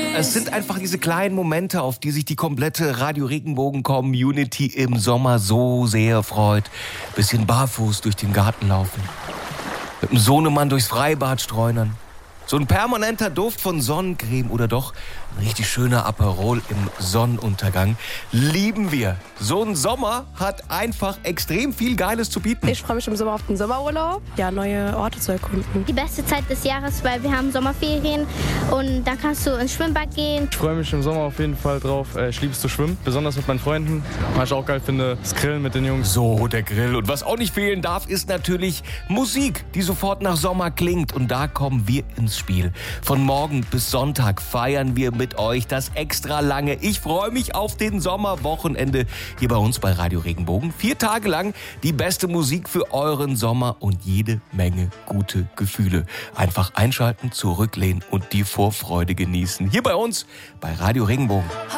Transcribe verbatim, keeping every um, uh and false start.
Es sind einfach diese kleinen Momente, auf die sich die komplette Radio Regenbogen-Community im Sommer so sehr freut. Bisschen barfuß durch den Garten laufen, mit dem Sohnemann durchs Freibad streunern. So ein permanenter Duft von Sonnencreme oder doch ein richtig schöner Aperol im Sonnenuntergang. Lieben wir. So ein Sommer hat einfach extrem viel Geiles zu bieten. Ich freue mich im Sommer auf den Sommerurlaub, ja, neue Orte zu erkunden. Die beste Zeit des Jahres, weil wir haben Sommerferien und dann kannst du ins Schwimmbad gehen. Ich freue mich im Sommer auf jeden Fall drauf. Ich liebe es zu schwimmen, besonders mit meinen Freunden. Was ich auch geil finde, das Grillen mit den Jungs. So, der Grill. Und was auch nicht fehlen darf, ist natürlich Musik, die sofort nach Sommer klingt. Und da kommen wir ins Spiel. Von morgen bis Sonntag feiern wir mit euch das extra lange Ich freue mich auf den Sommerwochenende hier bei uns bei Radio Regenbogen. Vier Tage lang die beste Musik für euren Sommer und jede Menge gute Gefühle. Einfach einschalten, zurücklehnen und die Vorfreude genießen. Hier bei uns bei Radio Regenbogen.